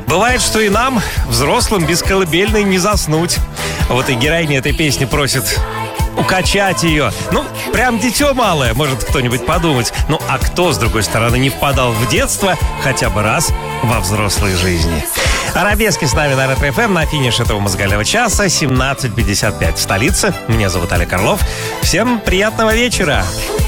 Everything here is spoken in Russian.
Бывает, что и нам, взрослым, без колыбельной не заснуть. Вот и героиня этой песни просит укачать ее. Ну, прям дитё малое, может кто-нибудь подумать. Ну, а кто, с другой стороны, не впадал в детство хотя бы раз во взрослой жизни? Арабески с нами на Ретро-ФМ на финише этого музыкального часа 17:55 в столице. Меня зовут Олег Орлов. Всем приятного вечера.